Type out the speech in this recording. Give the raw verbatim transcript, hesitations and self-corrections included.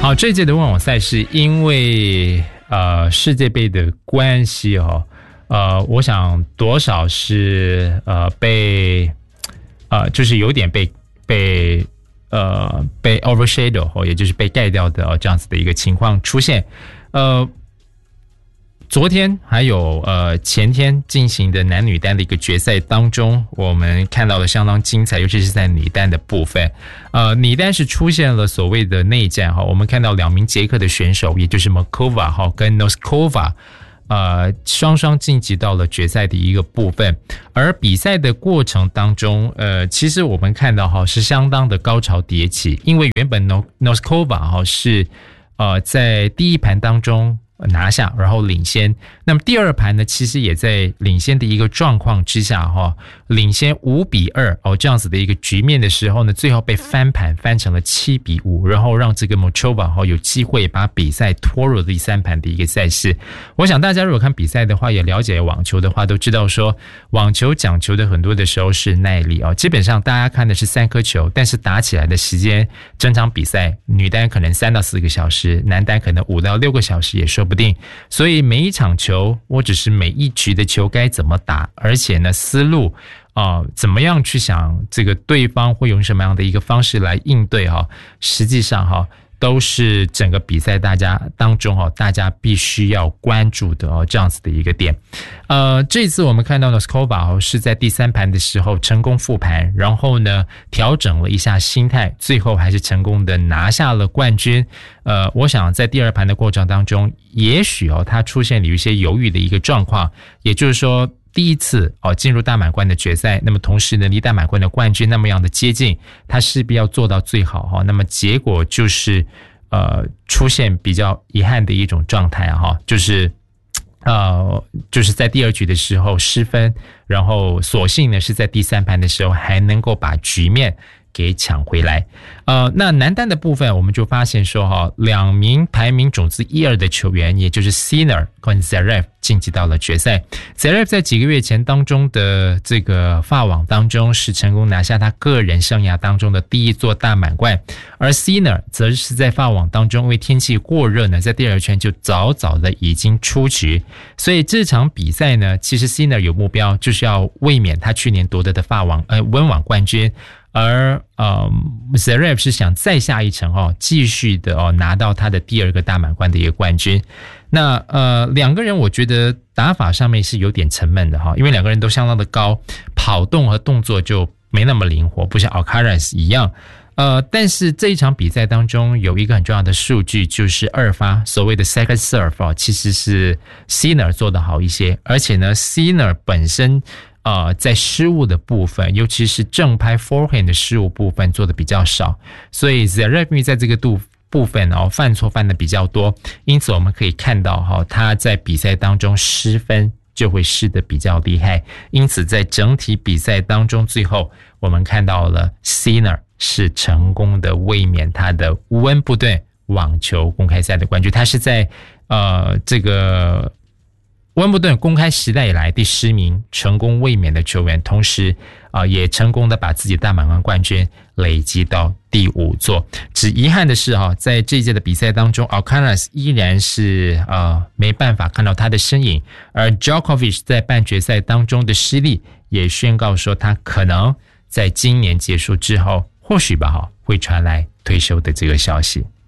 好，这届的温网赛事因为呃世界杯的关系哦，呃，我想多少是呃被呃就是有点被被呃被 overshadow 哦，也就是被盖掉的、哦、这样子的一个情况出现，呃。昨天还有呃前天进行的男女单的一个决赛当中，我们看到了相当精彩，尤其是在女单的部分。呃，女单是出现了所谓的内战哈，我们看到两名捷克的选手，也就是 Markova 哈跟 Noskova， 呃双双晋级到了决赛的一个部分。而比赛的过程当中，呃，其实我们看到哈是相当的高潮迭起，因为原本 Noskova 哈是呃在第一盘当中拿下，然后领先。那么第二盘呢，其实也在领先的一个状况之下哈，领先五比二哦这样子的一个局面的时候呢，最后被翻盘翻成了七比五，然后让这个 Mochova 哈有机会把比赛拖入第三盘的一个赛事。我想大家如果看比赛的话，也了解网球的话，都知道说网球讲求的很多的时候是耐力哦。基本上大家看的是三颗球，但是打起来的时间，整场比赛女单可能三到四个小时，男单可能五到六个小时也说不定。所以每一场球我只是每一局的球该怎么打，而且呢思路啊、呃，怎么样去想这个对方会用什么样的一个方式来应对哈，实际上哈都是整个比赛大家当中哈大家必须要关注的哦这样子的一个点。呃，这次我们看到的 Noskova 是在第三盘的时候成功复盘，然后呢调整了一下心态，最后还是成功的拿下了冠军。呃，我想在第二盘的过程当中，也许哦他出现了有一些犹豫的一个状况，也就是说第一次哦进入大满贯的决赛，那么同时呢离大满贯的冠军那么样的接近，他势必要做到最好哈、哦。那么结果就是呃出现比较遗憾的一种状态哈、哦，就是呃就是在第二局的时候失分，然后所幸呢是在第三盘的时候还能够把局面给抢回来。呃，那男单的部分我们就发现说哈，两名排名种子一二的球员，也就是 Sinner 跟 Zverev 晋级到了决赛。Zverev 在几个月前当中的这个法网当中是成功拿下他个人生涯当中的第一座大满贯，而 Sinner 则是在法网当中因为天气过热呢，在第二圈就早早的已经出局。所以这场比赛呢，其实 Sinner 有目标就是要卫冕他去年夺得的法网呃温网冠军。而呃 Zverev 是想再下一城哦，继续的哦拿到他的第二个大满贯的一个冠军。那呃两个人我觉得打法上面是有点沉闷的哈，因为两个人都相当的高，跑动和动作就没那么灵活，不像 Alcaraz 一样。呃，但是这一场比赛当中有一个很重要的数据，就是二发所谓的 second serve 哦，其实是 Sinner 做得好一些，而且呢 Sinner 本身呃，在失误的部分，尤其是正拍 forehand 的失误部分做的比较少，所以 Zverev 在这个度部分哦犯错犯的比较多，因此我们可以看到哈、哦，他在比赛当中失分就会失得比较厉害，因此在整体比赛当中，最后我们看到了 Sinner 是成功的卫冕他的温布顿网球公开赛的冠军，他是在呃这个温布顿公开时代以来第十名成功卫冕的球员，同时啊、呃、也成功的把自己的大满贯冠军累积到第五座。只遗憾的是哈，在这一届的比赛当中 Alcaraz 依然是呃没办法看到他的身影，而 Djokovic 在半决赛当中的失利也宣告说他可能在今年结束之后，或许吧哈会传来退休的这个消息。